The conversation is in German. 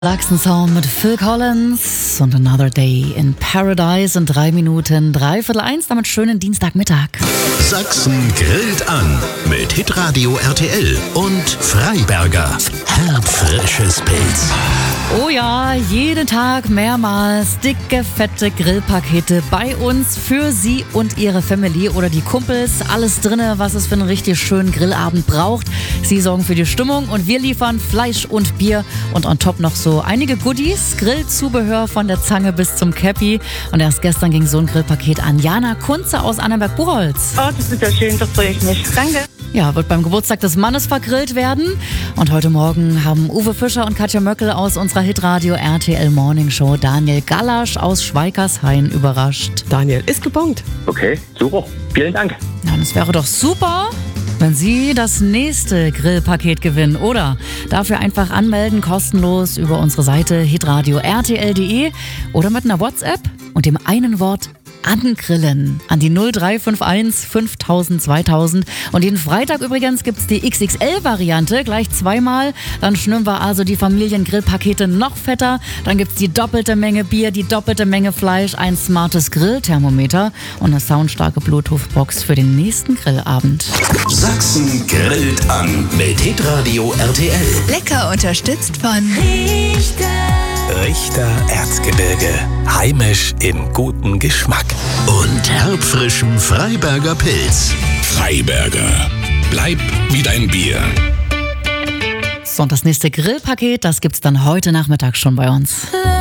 Sachsen-Sound mit Phil Collins und Another Day in Paradise in 3 Minuten 3:45, damit schönen Dienstagmittag. Sachsen grillt an mit Hitradio RTL und Freiberger. Herbfrisches Pilz. Oh ja, jeden Tag mehrmals dicke, fette Grillpakete bei uns für Sie und Ihre Family oder die Kumpels. Alles drinne, was es für einen richtig schönen Grillabend braucht. Sie sorgen für die Stimmung und wir liefern Fleisch und Bier und on top noch so einige Goodies. Grillzubehör von der Zange bis zum Cappy. Und erst gestern ging so ein Grillpaket an Jana Kunze aus Annenberg-Buchholz. Oh, das ist ja schön, das freue ich mich. Danke. Ja, wird beim Geburtstag des Mannes vergrillt werden. Und heute Morgen haben Uwe Fischer und Katja Möckel aus unserer Hitradio RTL Morning Show Daniel Gallasch aus Schweikershain überrascht. Daniel ist gepunkt. Okay, super. Vielen Dank. Ja, und es wäre doch super, wenn Sie das nächste Grillpaket gewinnen, oder? Dafür einfach anmelden, kostenlos über unsere Seite hitradio rtl.de oder mit einer WhatsApp und dem einen Wort angrillen an die 0351 5000 2000. Und jeden Freitag übrigens gibt's die XXL-Variante, gleich zweimal. Dann schnüren wir also die Familiengrillpakete noch fetter. Dann gibt's die doppelte Menge Bier, die doppelte Menge Fleisch, ein smartes Grillthermometer und eine soundstarke Bluetooth-Box für den nächsten Grillabend. Sachsen grillt an mit Hitradio RTL. Lecker unterstützt von Richter Erzgebirge. Heimisch in gutem Geschmack. Und herbfrischem Freiberger Pilz. Freiberger. Bleib wie dein Bier. So, und das nächste Grillpaket, das gibt's dann heute Nachmittag schon bei uns.